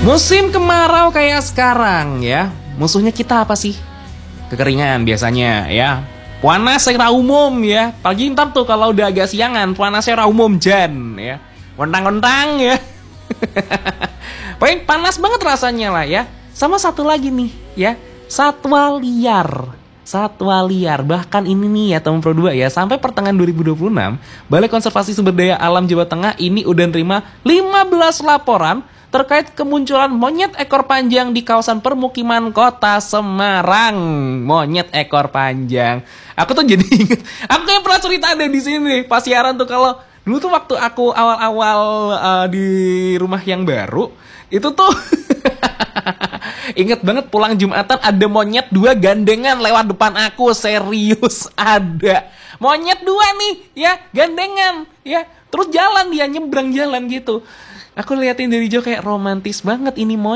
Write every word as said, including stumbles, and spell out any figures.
Musim kemarau kayak sekarang ya, musuhnya kita apa sih? Kekeringan biasanya ya. Panas secara umum ya. Pagi ntar tuh kalau udah agak siangan, panas secara umum jan ya. Ontang-ontang ya. Pokoknya panas banget rasanya lah ya. Sama satu lagi nih ya, satwa liar. Satwa liar, bahkan ini nih ya teman Pro dua ya, sampai pertengahan dua ribu dua puluh enam Balai Konservasi Sumber Daya Alam Jawa Tengah ini udah nerima lima belas laporan terkait kemunculan monyet ekor panjang di kawasan permukiman kota Semarang. Monyet ekor panjang. Aku tuh jadi inget, aku kayak pernah cerita deh di sini pas siaran tuh, kalau dulu tuh waktu aku awal-awal uh, di rumah yang baru itu tuh inget banget pulang Jumatan ada monyet dua gandengan lewat depan aku. Serius, ada monyet dua nih ya, gandengan ya, terus jalan dia nyebrang jalan gitu. Aku liatin dari jauh kayak romantis banget ini monyet.